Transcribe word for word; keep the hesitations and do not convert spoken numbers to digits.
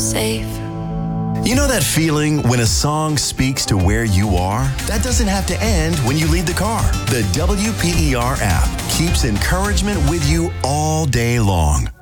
safe. You know that feeling when a song speaks to where you are? That doesn't have to end when you leave the car. The W P E R app keeps encouragement with you all day long.